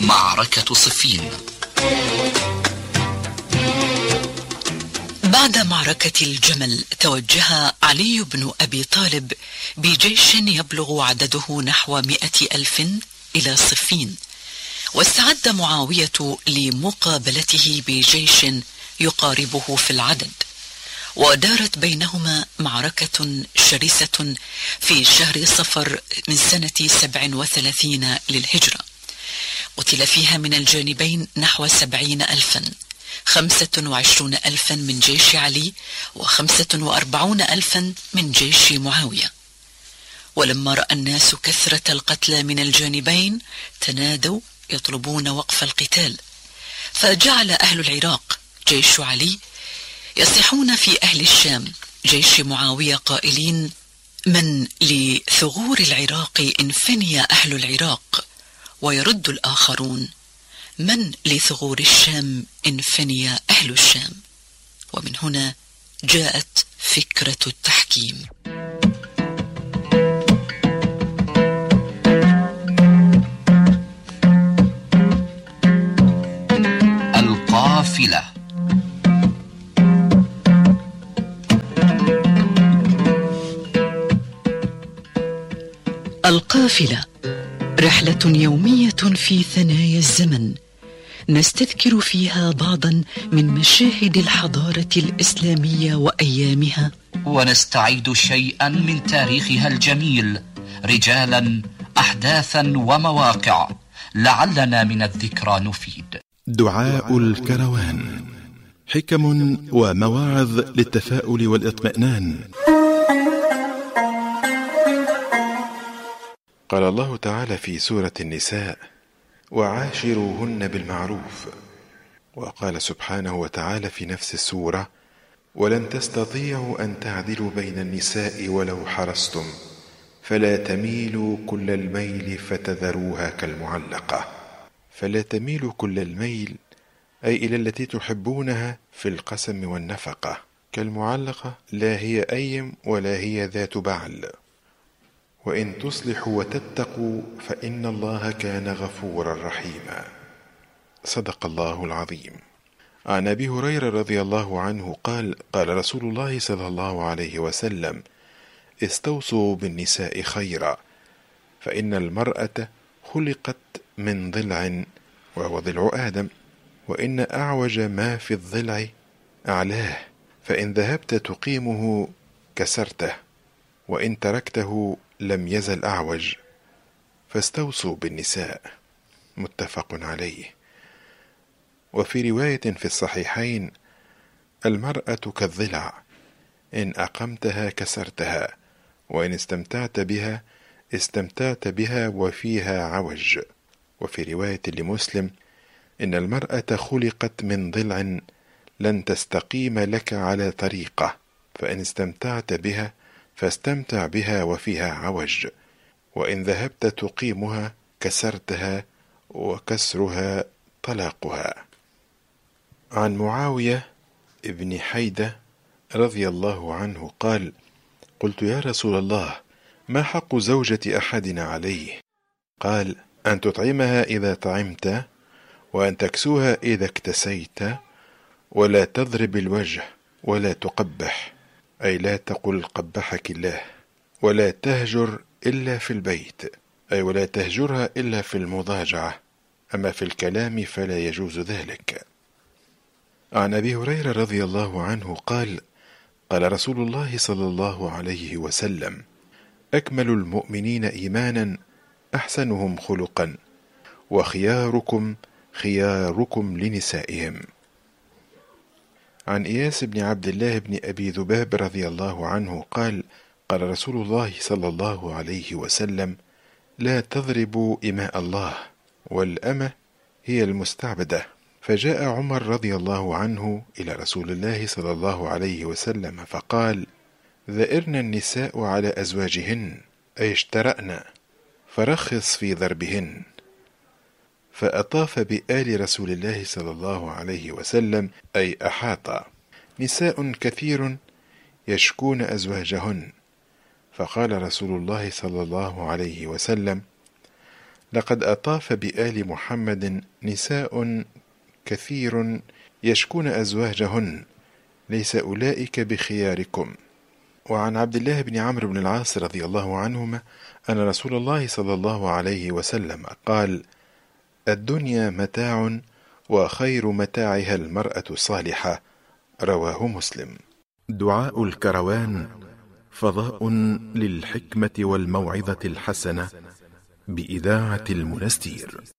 معركة صفين. بعد معركة الجمل توجه علي بن أبي طالب بجيش يبلغ عدده نحو 100,000 إلى صفين، واستعد معاوية لمقابلته بجيش يقاربه في العدد، ودارت بينهما معركة شرسة في شهر صفر من سنة 37 للهجرة. قتل فيها من الجانبين نحو 70,000، 25,000 من جيش علي و45,000 من جيش معاوية. ولما رأى الناس كثرة القتلى من الجانبين تنادوا يطلبون وقف القتال، فجعل أهل العراق جيش علي يصيحون في أهل الشام جيش معاوية قائلين: من لثغور العراق انفني أهل العراق، ويرد الآخرون: من لثغور الشام انفني أهل الشام. ومن هنا جاءت فكرة التحكيم. القافلة. القافلة رحلة يومية في ثنايا الزمن، نستذكر فيها بعضا من مشاهد الحضارة الإسلامية وأيامها، ونستعيد شيئا من تاريخها الجميل، رجالا، أحداثا ومواقع، لعلنا من الذكرى نفيد. دعاء الكروان، حكم ومواعظ للتفاؤل والاطمئنان. قال الله تعالى في سورة النساء: وعاشروهن بالمعروف. وقال سبحانه وتعالى في نفس السورة: ولن تستطيعوا أن تعدلوا بين النساء ولو حرصتم فلا تميلوا كل الميل فتذروها كالمعلقة. فلا تميلوا كل الميل أي إلى التي تحبونها في القسم والنفقة، كالمعلقة لا هي أيم ولا هي ذات بعل. وإن تصلحوا وتتقوا فإن الله كان غفورا رحيما. صدق الله العظيم. عن أبي هريرة رضي الله عنه قال: قال رسول الله صلى الله عليه وسلم: استوصوا بالنساء خيرا، فإن المرأة خلقت من ضلع وهو ضلع آدم، وإن أعوج ما في الضلع أعلاه، فإن ذهبت تقيمه كسرته، وإن تركته لم يزل أعوج، فاستوصوا بالنساء. متفق عليه. وفي رواية في الصحيحين: المرأة كالضلع، إن أقمتها كسرتها، وإن استمتعت بها وفيها عوج. وفي رواية لمسلم: إن المرأة خلقت من ضلع لن تستقيم لك على طريقة، فإن استمتعت بها فاستمتع بها وفيها عوج، وإن ذهبت تقيمها كسرتها، وكسرها طلاقها. عن معاوية ابن حيدة رضي الله عنه قال: قلت يا رسول الله، ما حق زوجة أحدنا عليه؟ قال: أن تطعمها إذا طعمت، وأن تكسوها إذا اكتسيت، ولا تضرب الوجه، ولا تقبح، أي لا تقل قبحك الله، ولا تهجر إلا في البيت، أي ولا تهجرها إلا في المضاجعة، أما في الكلام فلا يجوز ذلك. عن أبي هريرة رضي الله عنه قال: قال رسول الله صلى الله عليه وسلم: أكمل المؤمنين إيمانا أحسنهم خلقا، وخياركم خياركم لنسائهم. عن إياس بن عبد الله بن أبي ذباب رضي الله عنه قال: قال رسول الله صلى الله عليه وسلم: لا تضربوا إماء الله، والأمة هي المستعبدة. فجاء عمر رضي الله عنه إلى رسول الله صلى الله عليه وسلم فقال: ذئرن النساء على أزواجهن، أي اشترأن، فرخص في ضربهن. فأطاف بآل رسول الله صلى الله عليه وسلم، أي أحاط. نساء كثير يشكون أزواجهن، فقال رسول الله صلى الله عليه وسلم: لقد أطاف بآل محمد نساء كثير يشكون أزواجهن، ليس أولئك بخياركم. وعن عبد الله بن عمرو بن العاص رضي الله عنهما أن رسول الله صلى الله عليه وسلم قال: الدنيا متاع، وخير متاعها المرأة الصالحة. رواه مسلم. دعاء الكروان فضاء للحكمة والموعظة الحسنة بإذاعة المنستير.